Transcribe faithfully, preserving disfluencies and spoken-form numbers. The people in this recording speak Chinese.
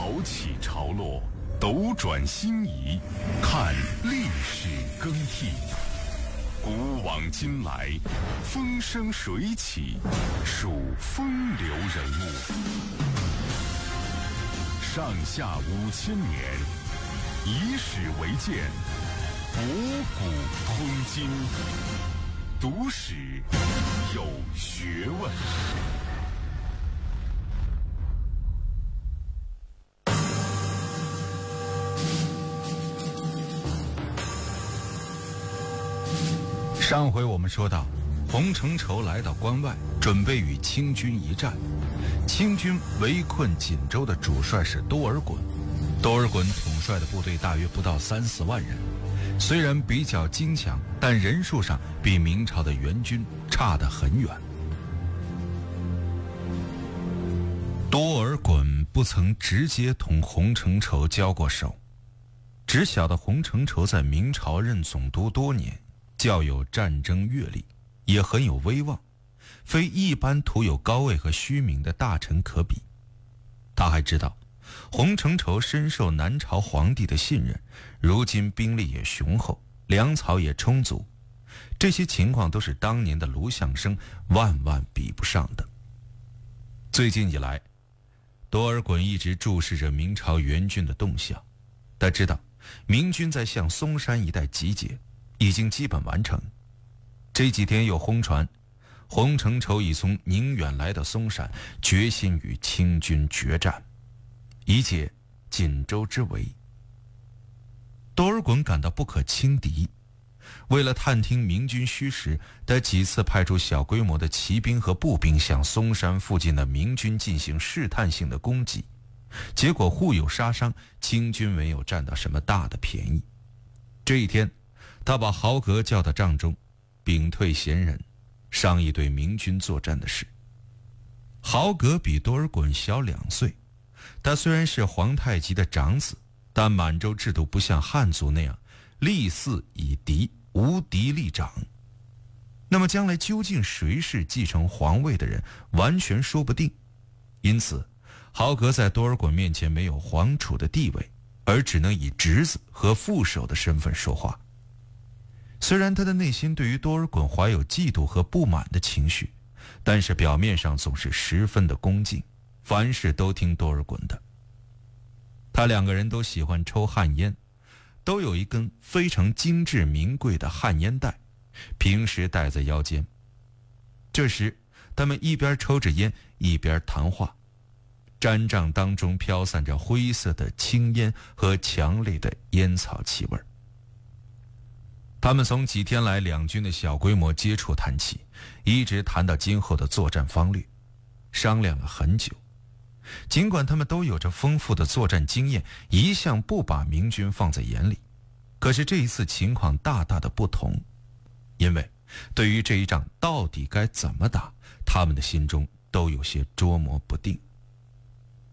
潮起潮落，斗转星移，看历史更替。古往今来，风生水起，数风流人物。上下五千年，以史为鉴，博古通今。读史有学问。 上回我们说到，洪承畴来到关外，准备与清军一战。清军围困锦州的主帅是多尔衮，多尔衮统帅的部队大约不到三四万人，虽然比较精强，但人数上比明朝的援军差得很远。多尔衮不曾直接同洪承畴交过手，只晓得洪承畴在明朝任总督多年，较有战争阅历，也很有威望，非一般徒有高位和虚名的大臣可比。他还知道洪承畴深受南朝皇帝的信任，如今兵力也雄厚，粮草也充足，这些情况都是当年的卢象升万万比不上的。最近以来，多尔衮一直注视着明朝援军的动向，他知道明军在向松山一带集结，已经基本完成。这几天有轰传，洪承畴已从宁远来到松山，决心与清军决战，以解锦州之围。多尔衮感到不可轻敌，为了探听明军虚实，他几次派出小规模的骑兵和步兵向松山附近的明军进行试探性的攻击，结果互有杀伤，清军没有占到什么大的便宜。这一天，他把豪格叫到帐中，屏退贤人，商议对明军作战的事。豪格比多尔衮小两岁，他虽然是皇太极的长子，但满洲制度不像汉族那样立嗣以嫡，无嫡立长。那么将来究竟谁是继承皇位的人，完全说不定。因此豪格在多尔衮面前没有皇储的地位，而只能以侄子和副手的身份说话。虽然他的内心对于多尔衮怀有嫉妒和不满的情绪，但是表面上总是十分的恭敬，凡事都听多尔衮的。他两个人都喜欢抽旱烟，都有一根非常精致名贵的旱烟袋，平时戴在腰间。这时他们一边抽着烟一边谈话，毡帐当中飘散着灰色的青烟和强烈的烟草气味。他们从几天来两军的小规模接触谈起，一直谈到今后的作战方略，商量了很久。尽管他们都有着丰富的作战经验，一向不把明军放在眼里，可是这一次情况大大的不同。因为对于这一仗到底该怎么打，他们的心中都有些捉摸不定。